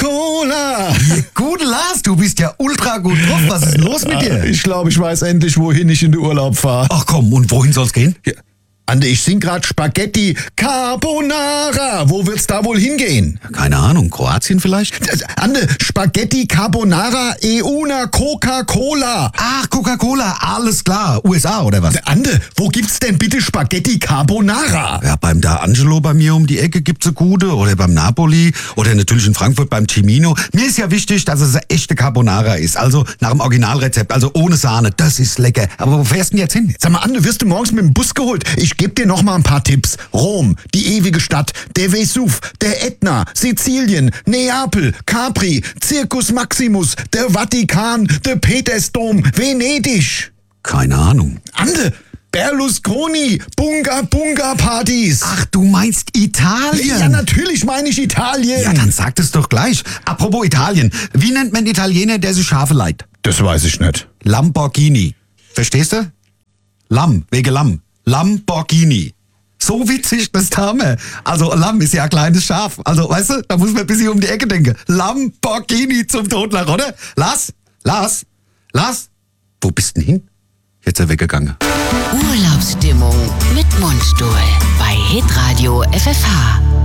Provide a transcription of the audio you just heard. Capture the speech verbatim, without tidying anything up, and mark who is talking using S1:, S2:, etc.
S1: Coca-Cola.
S2: Gut, Lars, du bist ja ultra gut drauf. Was ist los mit dir?
S1: Ich glaube, ich weiß endlich, wohin ich in den Urlaub fahre.
S2: Ach komm, und wohin soll's gehen?
S1: Ja. Ande, ich sing grad Spaghetti Carbonara. Wo wird's da wohl hingehen?
S2: Keine Ahnung, Kroatien vielleicht?
S1: Ande, Spaghetti Carbonara e una Coca-Cola.
S2: Ach, Coca-Cola, alles klar. U S A oder was?
S1: Ande, wo gibt's denn bitte Spaghetti Carbonara?
S2: Ja, beim Da Angelo bei mir um die Ecke gibt's eine gute. Oder beim Napoli. Oder natürlich in Frankfurt beim Cimino. Mir ist ja wichtig, dass es eine echte Carbonara ist. Also nach dem Originalrezept. Also ohne Sahne. Das ist lecker. Aber wo fährst du denn jetzt hin?
S1: Sag mal, Ande, wirst du morgens mit dem Bus geholt? Ich geb dir noch mal ein paar Tipps. Rom, die ewige Stadt, der Vesuv, der Ätna, Sizilien, Neapel, Capri, Circus Maximus, der Vatikan, der Petersdom, Venedig.
S2: Keine Ahnung.
S1: Ande, Berlusconi, Bunga Bunga Partys.
S2: Ach, du meinst Italien?
S1: Ja, natürlich meine ich Italien.
S2: Ja, dann sag es doch gleich. Apropos Italien. Wie nennt man Italiener, der sich Schafe leiht?
S1: Das weiß ich nicht.
S2: Lamborghini. Verstehst du? Lamm, wegen Lamm. Lamborghini. So witzig, das Name. Also Lamm ist ja ein kleines Schaf. Also, weißt du, da muss man ein bisschen um die Ecke denken. Lamborghini zum Totlachen, oder? Lars, Lars, Lars, wo bist denn hin? Jetzt ist er weggegangen.
S3: Urlaubsstimmung mit Mundstuhl bei Hitradio F F H.